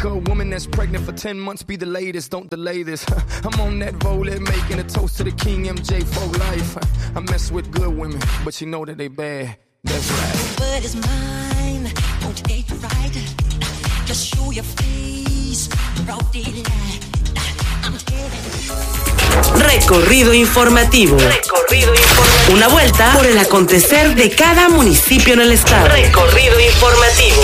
A woman that's pregnant for 10 months be the latest, don't delay this. I'm on that roller making a toast to the king MJ for life. I mess with good women, but you know that they bad. That's right. The word is mine, won't take it right. Just show your face, broad daylight. I'm Recorrido informativo. Una vuelta por el acontecer de cada municipio en el estado. Recorrido informativo.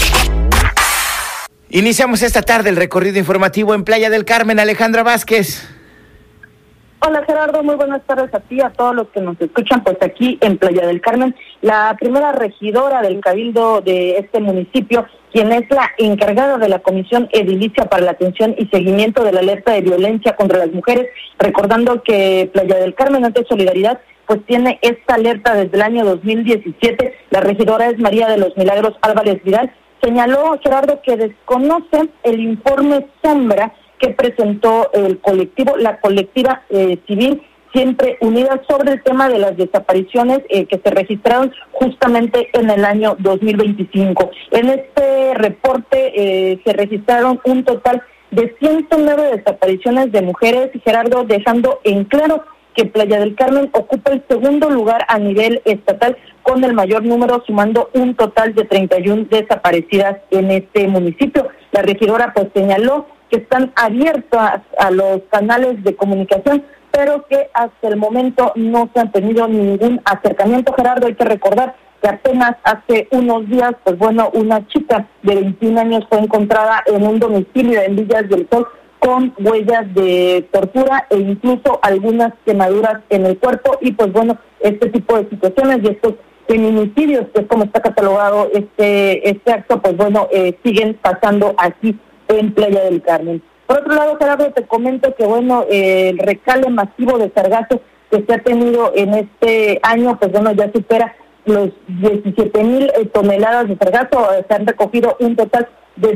Iniciamos esta tarde el recorrido informativo en Playa del Carmen. Alejandra Vázquez. Hola Gerardo, muy buenas tardes a ti, a todos los que nos escuchan pues aquí en Playa del Carmen. La primera regidora del Cabildo de este municipio, quien es la encargada de la Comisión Edilicia para la Atención y Seguimiento de la Alerta de Violencia contra las Mujeres, recordando que Playa del Carmen ante Solidaridad pues tiene esta alerta desde el año 2017. La regidora es María de los Milagros Álvarez Vidal. Señaló, Gerardo, que desconoce el informe sombra que presentó la colectiva civil Siempre Unidas sobre el tema de las desapariciones que se registraron justamente en el año 2025. En este reporte se registraron un total de 109 desapariciones de mujeres, Gerardo, dejando en claro que Playa del Carmen ocupa el segundo lugar a nivel estatal con el mayor número, sumando un total de 31 desaparecidas en este municipio. La regidora pues señaló que están abiertas a los canales de comunicación, pero que hasta el momento no se han tenido ningún acercamiento. Gerardo, hay que recordar que apenas hace unos días, pues bueno, una chica de 21 años fue encontrada en un domicilio en Villas del Sol con huellas de tortura e incluso algunas quemaduras en el cuerpo. Y pues bueno, este tipo de situaciones y estos feminicidios, que es como está catalogado este acto, pues bueno, siguen pasando aquí en Playa del Carmen. Por otro lado, Gerardo, te comento que bueno, el recale masivo de sargazo que se ha tenido en este año, pues bueno, ya supera los 17,000 toneladas de sargazo. Se han recogido un total de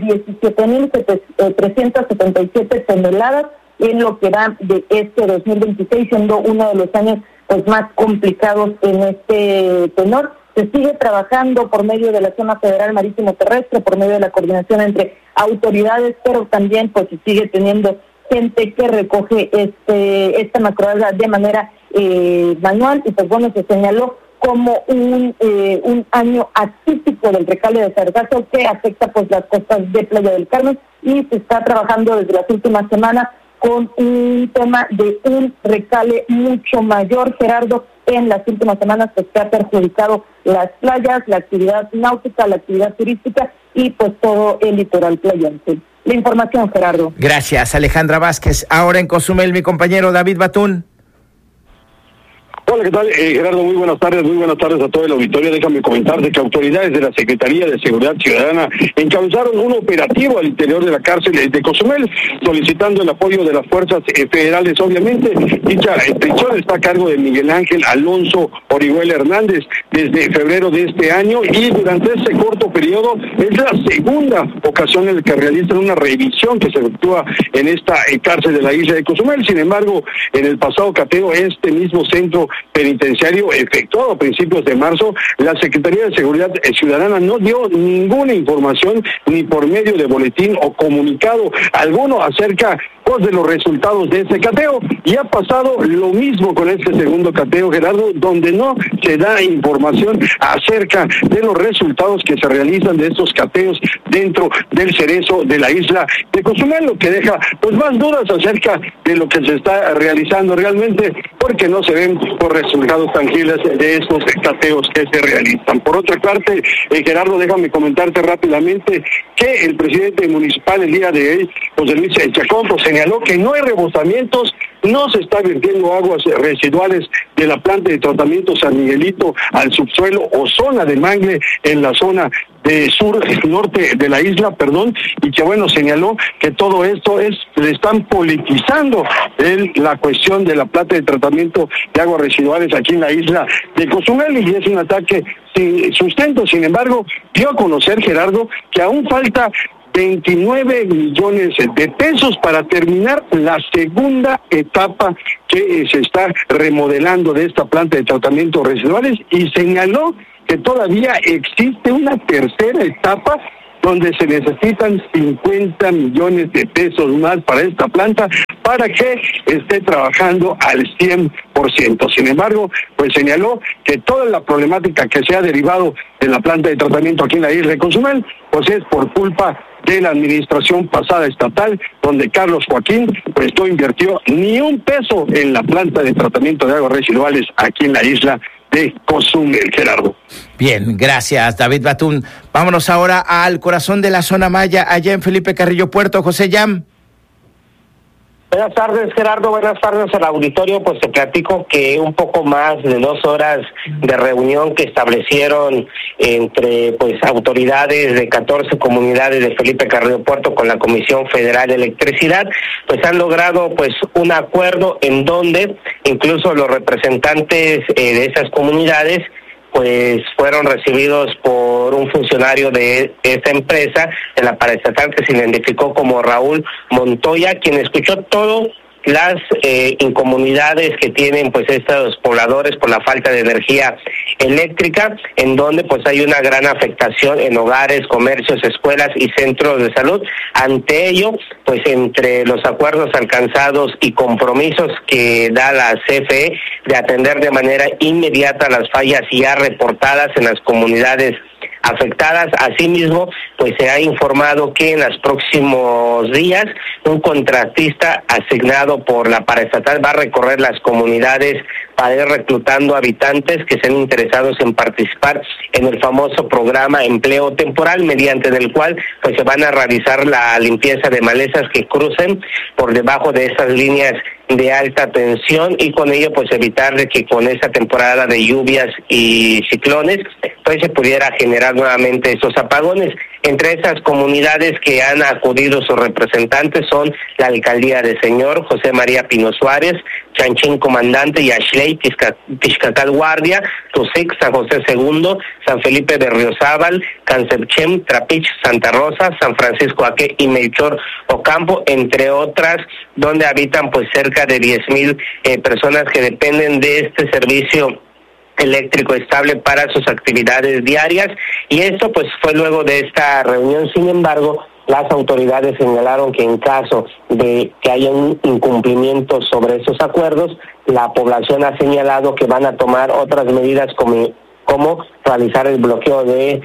17,377 toneladas en lo que va de este 2026, siendo uno de los años pues más complicados en este tenor. Se sigue trabajando por medio de la Zona Federal Marítimo Terrestre, por medio de la coordinación entre autoridades, pero también pues se sigue teniendo gente que recoge esta macroalga de manera manual. Y pues bueno, se señaló como un año atípico del recale de sargazo que afecta pues las costas de Playa del Carmen, y se está trabajando desde las últimas semanas con un tema de un recale mucho mayor, Gerardo. En las últimas semanas pues se ha perjudicado las playas, la actividad náutica, la actividad turística y pues todo el litoral playense. La información, Gerardo. Gracias, Alejandra Vázquez. Ahora en Cozumel, mi compañero David Batún. Hola, ¿qué tal? Gerardo, muy buenas tardes a todo el auditorio. Déjame comentarte que autoridades de la Secretaría de Seguridad Ciudadana encabezaron un operativo al interior de la cárcel de Cozumel, solicitando el apoyo de las fuerzas federales. Obviamente, dicha prisión está a cargo de Miguel Ángel Alonso Orihuela Hernández desde febrero de este año, y durante este corto periodo es la segunda ocasión en la que realizan una revisión que se efectúa en esta cárcel de la isla de Cozumel. Sin embargo, en el pasado cateo, este mismo centro penitenciario efectuado a principios de marzo, la Secretaría de Seguridad Ciudadana no dio ninguna información ni por medio de boletín o comunicado alguno acerca de los resultados de este cateo. Y ha pasado lo mismo con este segundo cateo, Gerardo, donde no se da información acerca de los resultados que se realizan de estos cateos dentro del cerezo de la isla de Cozumel, lo que deja pues más dudas acerca de lo que se está realizando realmente, porque no se ven por resultados tangibles de estos cateos que se realizan. Por otra parte, Gerardo, déjame comentarte rápidamente que el presidente municipal el día de hoy, José Luis Chacón, señaló que no hay rebosamientos, no se está vertiendo aguas residuales de la planta de tratamiento San Miguelito al subsuelo o zona de mangle en la zona de norte de la isla, y que bueno, señaló que todo esto le están politizando la cuestión de la planta de tratamiento de aguas residuales aquí en la isla de Cozumel, y es un ataque sin sustento. Sin embargo, dio a conocer, Gerardo, que aún falta 29 millones de pesos para terminar la segunda etapa que se está remodelando de esta planta de tratamiento residuales, y señaló que todavía existe una tercera etapa donde se necesitan 50 millones de pesos más para esta planta para que esté trabajando al 100%. Sin embargo, pues señaló que toda la problemática que se ha derivado de la planta de tratamiento aquí en la isla de Cozumel, pues es por culpa de la administración pasada estatal, donde Carlos Joaquín pues no invirtió ni un peso en la planta de tratamiento de aguas residuales aquí en la isla de Cozumel, Gerardo. Bien, gracias, David Batún. Vámonos ahora al corazón de la zona maya, allá en Felipe Carrillo Puerto. José Yam. Buenas tardes, Gerardo. Buenas tardes al auditorio. Pues te platico que un poco más de 2 horas de reunión que establecieron entre pues autoridades de 14 comunidades de Felipe Carrillo Puerto con la Comisión Federal de Electricidad, pues han logrado pues un acuerdo en donde incluso los representantes de esas comunidades pues fueron recibidos por un funcionario de esta empresa, de la paraestatal, que se identificó como Raúl Montoya, quien escuchó todo las incomunidades que tienen pues estos pobladores por la falta de energía eléctrica, en donde pues hay una gran afectación en hogares, comercios, escuelas y centros de salud. Ante ello, pues entre los acuerdos alcanzados y compromisos que da la CFE de atender de manera inmediata las fallas ya reportadas en las comunidades afectadas. Asimismo, pues se ha informado que en los próximos días un contratista asignado por la paraestatal va a recorrer las comunidades para ir reclutando habitantes que sean interesados en participar en el famoso programa Empleo Temporal, mediante el cual pues se van a realizar la limpieza de malezas que crucen por debajo de estas líneas de alta tensión, y con ello pues evitar de que con esta temporada de lluvias y ciclones pues se pudiera generar nuevamente estos apagones. Entre esas comunidades que han acudido sus representantes son la Alcaldía de Señor, José María Pino Suárez, Chanchín Comandante, Yaxley, Tixcacal Guardia, Tusic, San José II, San Felipe de Berriozábal, Cancepchem, Trapich, Santa Rosa, San Francisco Aque y Melchor Ocampo, entre otras, donde habitan pues cerca de 10,000 personas que dependen de este servicio eléctrico estable para sus actividades diarias. Y esto pues fue luego de esta reunión. Sin embargo, las autoridades señalaron que en caso de que haya un incumplimiento sobre esos acuerdos, la población ha señalado que van a tomar otras medidas como realizar el bloqueo de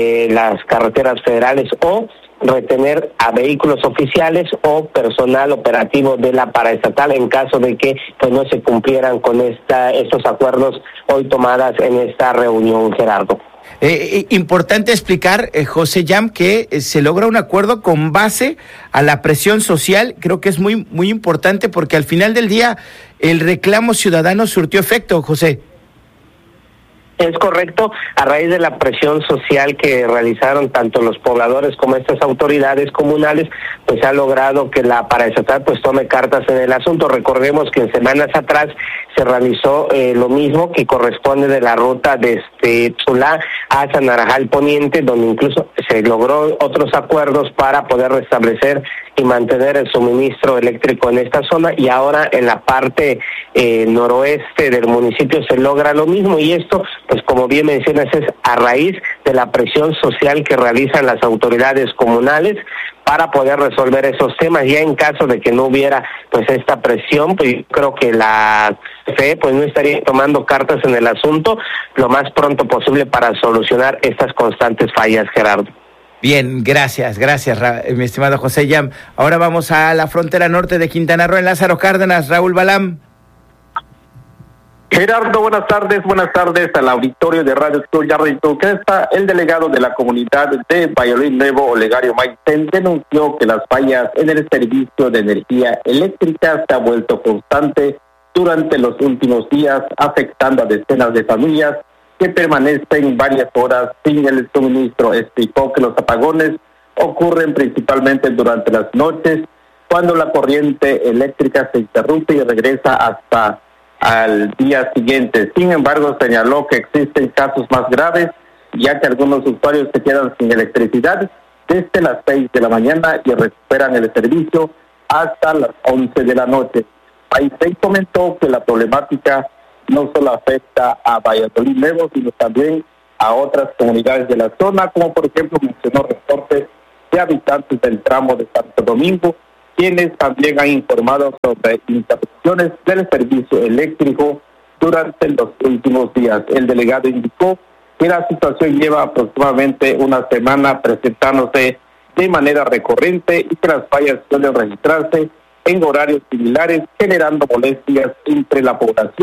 las carreteras federales o retener a vehículos oficiales o personal operativo de la paraestatal en caso de que pues no se cumplieran con estos acuerdos hoy tomadas en esta reunión, Gerardo. Importante explicar, José Yam, que se logra un acuerdo con base a la presión social. Creo que es muy, muy importante porque al final del día el reclamo ciudadano surtió efecto, José. Es correcto, a raíz de la presión social que realizaron tanto los pobladores como estas autoridades comunales, pues ha logrado que la paraestatal pues tome cartas en el asunto. Recordemos que en semanas atrás se realizó lo mismo que corresponde de la ruta desde Tsulá a San Arajal Poniente, donde incluso se logró otros acuerdos para poder restablecer y mantener el suministro eléctrico en esta zona, y ahora en la parte noroeste del municipio se logra lo mismo, y esto pues como bien mencionas es a raíz de la presión social que realizan las autoridades comunales para poder resolver esos temas. Ya en caso de que no hubiera pues esta presión, pues yo creo que la CFE pues no estaría tomando cartas en el asunto lo más pronto posible para solucionar estas constantes fallas, Gerardo. Bien, gracias, mi estimado José Yam. Ahora vamos a la frontera norte de Quintana Roo, en Lázaro Cárdenas. Raúl Balam. Gerardo, buenas tardes al auditorio de Radio Yarrito. Que está el delegado de la comunidad de Valladolid Nuevo, Olegario Maiten, denunció que las fallas en el servicio de energía eléctrica se ha vuelto constante durante los últimos días, afectando a decenas de familias que permanecen varias horas sin el suministro. Explicó que los apagones ocurren principalmente durante las noches, cuando la corriente eléctrica se interrumpe y regresa hasta al día siguiente. Sin embargo, señaló que existen casos más graves, ya que algunos usuarios se quedan sin electricidad desde las 6 de la mañana y recuperan el servicio hasta las 11 de la noche. Maiten comentó que la problemática no solo afecta a Valladolid Nuevo, sino también a otras comunidades de la zona, como por ejemplo mencionó reportes de habitantes del tramo de Santo Domingo, quienes también han informado sobre interrupciones del servicio eléctrico durante los últimos días. El delegado indicó que la situación lleva aproximadamente una semana presentándose de manera recurrente y que las fallas suelen registrarse en horarios similares, generando molestias entre la población